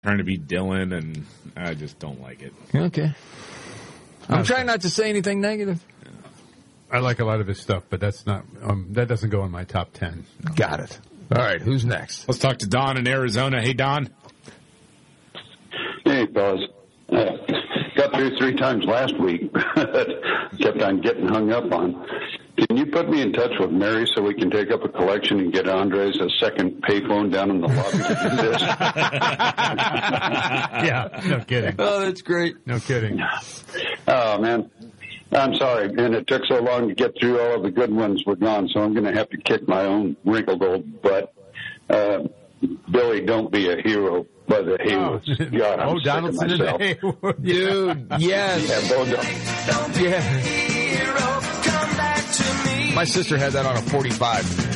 trying to be Dylan, and I just don't like it. Okay. I'm trying not to say anything negative. I like a lot of his stuff, but that's not that doesn't go in my top 10. Got it. All right, who's next? Let's talk to Don in Arizona. Hey, Don. Hey, fellas. Got through 3 times last week. Kept on getting hung up on. Can you put me in touch with Mary so we can take up a collection and get Andres a second payphone down in the lobby to do this? Yeah, no kidding. Oh, that's great. No kidding. Oh, man. I'm sorry, man. It took so long to get through. All of the good ones were gone, so I'm going to have to kick my own wrinkled old butt. Billy, don't be a hero by the Haywoods. God, I'm sick Donaldson of myself. and Haywood. Dude, yes. Yeah, Yeah. My sister had that on a 45.